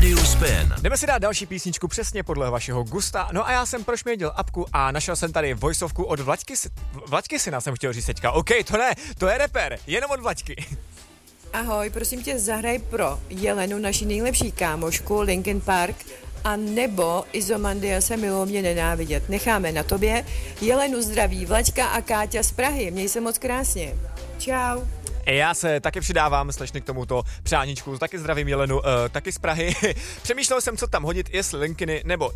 Radio Spin. Jdeme si dát další písničku přesně podle vašeho gusta. No a já jsem prošmědil apku a našel jsem tady voiceovku od Vlaďky Syna, jsem chtěl říct teďka. OK, to ne, to je rapper, jenom od Vlaďky. Ahoj, prosím tě, zahraj pro Jelenu, naši nejlepší kámošku, Linkin Park, a nebo Izomandiase Miluj mě nenávidět. Necháme na tobě. Jelenu zdraví Vlaďka a Káťa z Prahy. Měj se moc krásně. Čau. Já se taky přidávám slečny k tomuto přáníčku. Taky zdravím Jelenu, taky z Prahy. Přemýšlel jsem, co tam hodit, jestli Linkiny nebo